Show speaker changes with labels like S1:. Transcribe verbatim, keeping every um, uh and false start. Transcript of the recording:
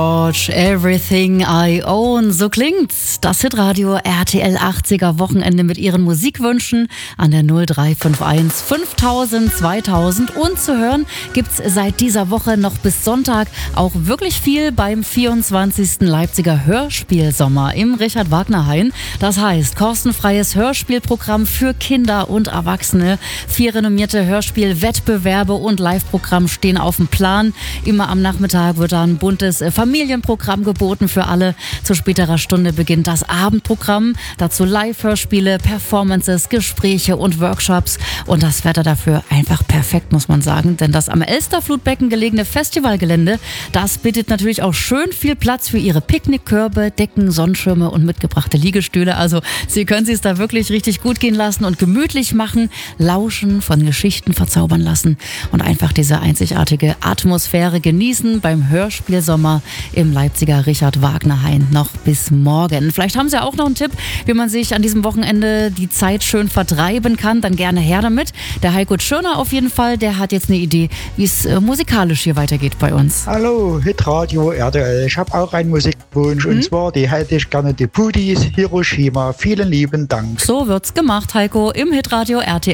S1: Everything I Own, so klingt's. Das Hitradio R T L achtziger Wochenende mit ihren Musikwünschen an der null drei fünf eins fünftausend zweitausend. Und zu hören gibt's seit dieser Woche noch bis Sonntag auch wirklich viel beim vierundzwanzigsten Leipziger Hörspielsommer im Richard-Wagner-Hain. Das heißt, kostenfreies Hörspielprogramm für Kinder und Erwachsene. Vier renommierte Hörspielwettbewerbe und Live-Programm stehen auf dem Plan. Immer am Nachmittag wird da ein buntes Familienprogramm Familienprogramm geboten für alle. Zu späterer Stunde beginnt das Abendprogramm. Dazu Live-Hörspiele, Performances, Gespräche und Workshops. Und das Wetter dafür einfach perfekt, muss man sagen. Denn das am Elsterflutbecken gelegene Festivalgelände, das bietet natürlich auch schön viel Platz für Ihre Picknickkörbe, Decken, Sonnenschirme und mitgebrachte Liegestühle. Also Sie können es da wirklich richtig gut gehen lassen und gemütlich machen, lauschen, von Geschichten verzaubern lassen und einfach diese einzigartige Atmosphäre genießen beim Hörspielsommer im Leipziger Richard-Wagner-Hain noch bis morgen. Vielleicht haben Sie auch noch einen Tipp, wie man sich an diesem Wochenende die Zeit schön vertreiben kann. Dann gerne her damit. Der Heiko Tschirner auf jeden Fall, der hat jetzt eine Idee, wie es äh, musikalisch hier weitergeht bei uns.
S2: Hallo, Hitradio R T L. Ich habe auch einen Musikwunsch mhm. und zwar, die hätte ich gerne die Pudis Hiroshima. Vielen lieben Dank.
S1: So wird's gemacht, Heiko, im Hitradio R T L.